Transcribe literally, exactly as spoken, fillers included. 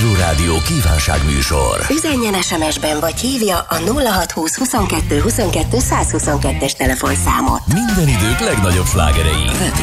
Retro Rádió kívánságműsor. Üzenjen es em es-ben vagy hívja a nulla hat húsz huszonkettő huszonkettő százhuszonkettes telefonszámot. Minden idők legnagyobb slágerei. Retro